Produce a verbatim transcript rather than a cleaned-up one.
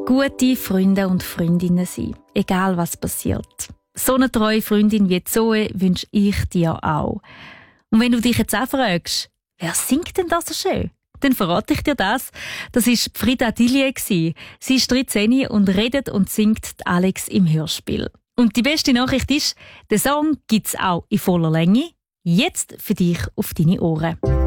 Gute Freunde und Freundinnen sein, egal was passiert. So eine treue Freundin wie Zoe wünsche ich dir auch. Und wenn du dich jetzt auch fragst, wer singt denn das so schön? Dann verrate ich dir das. Das war Frida Dillier. Sie ist dreizehn und redet und singt Alex im Hörspiel. Und die beste Nachricht ist, den Song gibt's auch in voller Länge. Jetzt für dich auf deine Ohren.